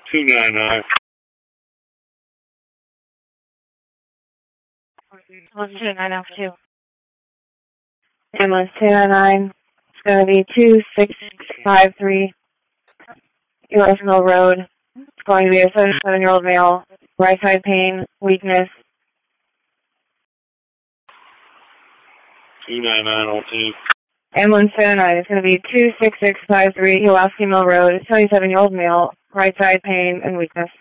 299. 299 Ambulance 299. It's going to be 2653 U.S. Mill Road. It's going to be a 77-year-old male. Right side pain, weakness. 29902. Ambulance 299. It's going to be 26653 Hiwaski Mill Road. 77-year-old male. Right side pain and weakness.